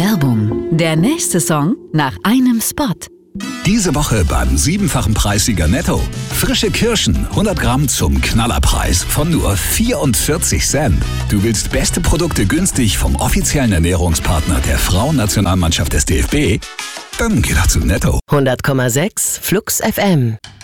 Werbung. Der nächste Song nach einem Spot. Diese Woche beim 7-fachen Preissieger Netto. Frische Kirschen, 100 Gramm zum Knallerpreis von nur 44 Cent. Du willst beste Produkte günstig vom offiziellen Ernährungspartner der Frauennationalmannschaft des DFB? Dann geh doch zu Netto. 100,6 Flux FM.